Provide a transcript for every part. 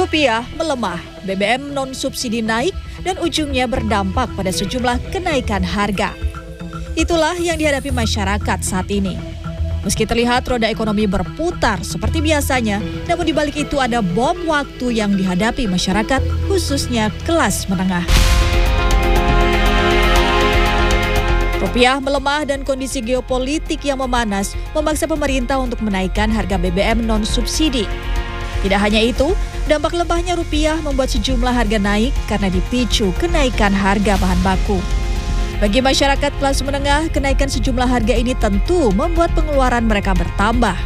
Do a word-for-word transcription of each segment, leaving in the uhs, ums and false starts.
Rupiah melemah, B B M non-subsidi naik, dan ujungnya berdampak pada sejumlah kenaikan harga. Itulah yang dihadapi masyarakat saat ini. Meski terlihat roda ekonomi berputar seperti biasanya, namun di balik itu ada bom waktu yang dihadapi masyarakat, khususnya kelas menengah. Rupiah melemah dan kondisi geopolitik yang memanas memaksa pemerintah untuk menaikkan harga B B M non-subsidi. Tidak hanya itu, dampak lemahnya rupiah membuat sejumlah harga naik karena dipicu kenaikan harga bahan baku. Bagi masyarakat kelas menengah, kenaikan sejumlah harga ini tentu membuat pengeluaran mereka bertambah.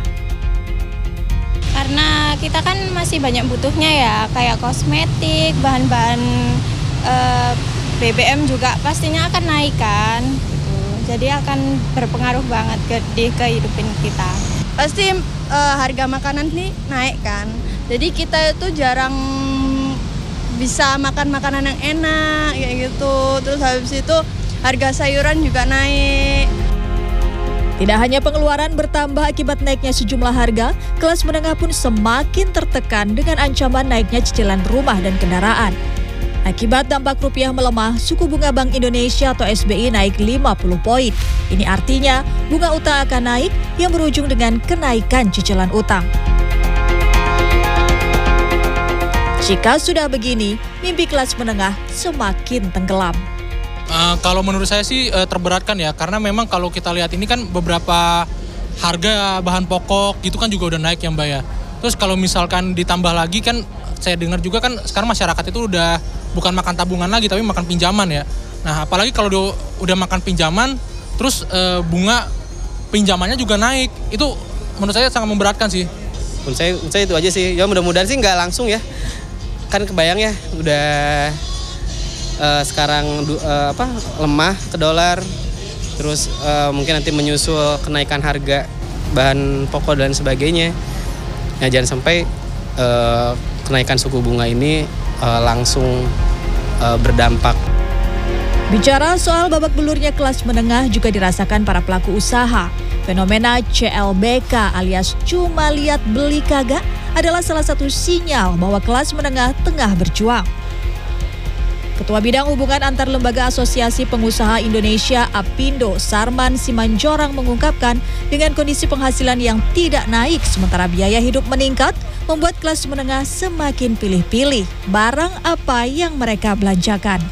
Karena kita kan masih banyak butuhnya ya, kayak kosmetik, bahan-bahan eh, B B M juga pastinya akan naik kan. Gitu. Jadi akan berpengaruh banget ke di kehidupan kita. Pasti eh, harga makanan nih naik kan. Jadi kita itu jarang bisa makan makanan yang enak kayak gitu. Terus habis itu harga sayuran juga naik. Tidak hanya pengeluaran bertambah akibat naiknya sejumlah harga, kelas menengah pun semakin tertekan dengan ancaman naiknya cicilan rumah dan kendaraan. Akibat dampak rupiah melemah, suku bunga Bank Indonesia atau S B I naik lima puluh poin. Ini artinya bunga utang akan naik yang berujung dengan kenaikan cicilan utang. Jika sudah begini, mimpi kelas menengah semakin tenggelam. Uh, kalau menurut saya sih uh, terberatkan ya, karena memang kalau kita lihat ini kan beberapa harga bahan pokok gitu kan juga udah naik ya Mbak ya. Terus kalau misalkan ditambah lagi kan saya dengar juga kan sekarang masyarakat itu udah bukan makan tabungan lagi tapi makan pinjaman ya. Nah apalagi kalau udah, udah makan pinjaman terus uh, bunga pinjamannya juga naik, itu menurut saya sangat memberatkan sih. Menurut saya, menurut saya itu aja sih, ya mudah-mudahan sih nggak langsung ya. Kan kebayang ya udah Uh, sekarang uh, apa lemah ke dolar, terus uh, mungkin nanti menyusul kenaikan harga bahan pokok dan sebagainya. Nah jangan sampai uh, kenaikan suku bunga ini uh, langsung uh, berdampak. Bicara soal babak belurnya kelas menengah juga dirasakan para pelaku usaha. Fenomena C L B K alias cuma lihat beli kagak adalah salah satu sinyal bahwa kelas menengah tengah berjuang. Ketua Bidang Hubungan Antar Lembaga Asosiasi Pengusaha Indonesia Apindo, Sarman Simanjorang mengungkapkan dengan kondisi penghasilan yang tidak naik sementara biaya hidup meningkat, membuat kelas menengah semakin pilih-pilih barang apa yang mereka belanjakan.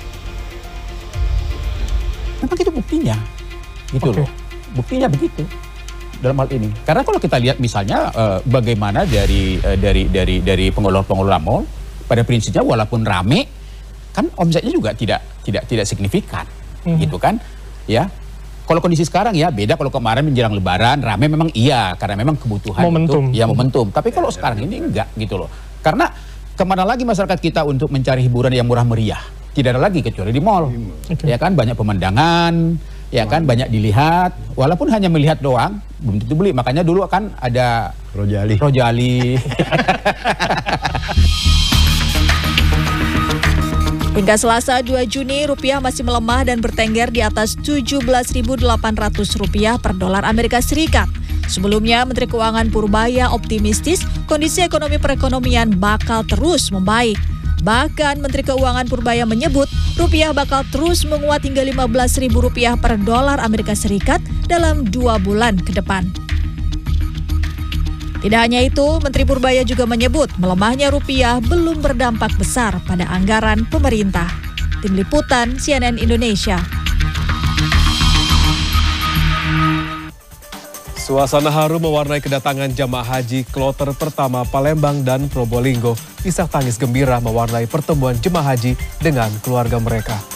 Memang itu buktinya, gitu okay. loh. Buktinya begitu dalam hal ini. Karena kalau kita lihat misalnya uh, bagaimana dari uh, dari dari dari pengelola-pengelola mal, pada prinsipnya walaupun rame, kan omsetnya juga tidak tidak tidak signifikan, mm-hmm. gitu kan, ya. Kalau kondisi sekarang ya beda. Kalau kemarin menjelang Lebaran rame memang iya, karena memang kebutuhan momentum. Itu, ya momentum. Tapi kalau sekarang ini enggak gitu loh. Karena kemana lagi masyarakat kita untuk mencari hiburan yang murah meriah? Tidak ada lagi kecuali di mall, okay. ya kan, banyak pemandangan, ya kan, banyak dilihat. Walaupun hanya melihat doang, belum tentu beli. Makanya dulu kan ada Rojali. Rojali. Hingga Selasa dua Juni, rupiah masih melemah dan bertengger di atas tujuh belas ribu delapan ratus rupiah per dolar Amerika Serikat. Sebelumnya, Menteri Keuangan Purbaya optimistis kondisi ekonomi perekonomian bakal terus membaik. Bahkan Menteri Keuangan Purbaya menyebut rupiah bakal terus menguat hingga lima belas ribu rupiah per dolar Amerika Serikat dalam dua bulan ke depan. Tidak hanya itu, Menteri Purbaya juga menyebut melemahnya rupiah belum berdampak besar pada anggaran pemerintah. Tim Liputan C N N Indonesia. Suasana haru mewarnai kedatangan jamaah haji kloter pertama Palembang dan Probolinggo. Isak tangis gembira mewarnai pertemuan jemaah haji dengan keluarga mereka.